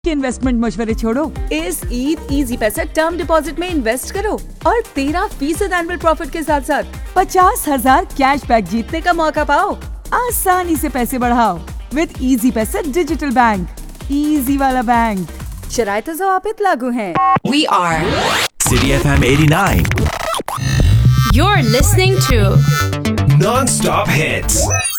के इन्वेस्टमेंट मशवरे छोड़ो, इस ईद इजी पैसा टर्म डिपॉजिट में इन्वेस्ट करो और 13% एनुअल प्रॉफिट के साथ साथ 50,000 कैशबैक जीतने का मौका पाओ। आसानी से पैसे बढ़ाओ विद इजी पैसा डिजिटल बैंक, इजी वाला बैंक। शराइत और ज़वाबित लागू हैं। We are City FM 89. You're listening to Non-stop hits.